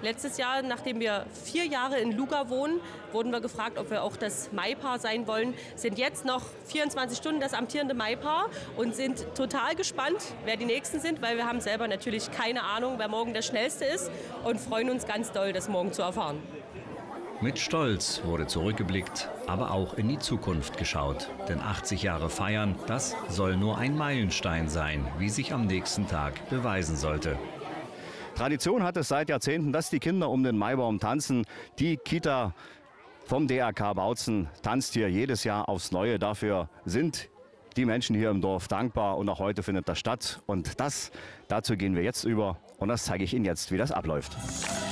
Letztes Jahr, nachdem wir 4 Jahre in Luga wohnen, wurden wir gefragt, ob wir auch das Maipaar sein wollen. Sind jetzt noch 24 Stunden das amtierende Maipaar und sind total gespannt, wer die Nächsten sind, weil wir haben selber natürlich keine Ahnung, wer morgen der Schnellste ist und freuen uns ganz doll, das morgen zu erfahren. Mit Stolz wurde zurückgeblickt, aber auch in die Zukunft geschaut. Denn 80 Jahre feiern, das soll nur ein Meilenstein sein, wie sich am nächsten Tag beweisen sollte. Tradition hat es seit Jahrzehnten, dass die Kinder um den Maibaum tanzen. Die Kita vom DRK Bautzen tanzt hier jedes Jahr aufs Neue. Dafür sind die Menschen hier im Dorf dankbar und auch heute findet das statt. Und dazu gehen wir jetzt über und das zeige ich Ihnen jetzt, wie das abläuft.